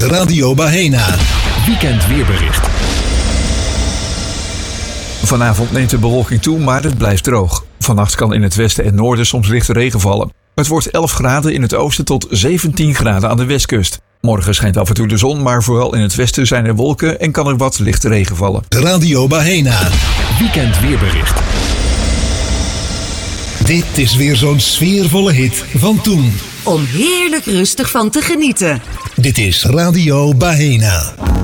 Radio Bahena. Weekend weerbericht. Vanavond neemt de bewolking toe, maar het blijft droog. Vannacht kan in het westen en noorden soms lichte regen vallen. Het wordt 11 graden in het oosten tot 17 graden aan de westkust. Morgen schijnt af en toe de zon, maar vooral in het westen zijn er wolken en kan er wat lichte regen vallen. Radio Bahena. Weekend weerbericht. Dit is weer zo'n sfeervolle hit van toen. Om heerlijk rustig van te genieten. Dit is Radio Bahena.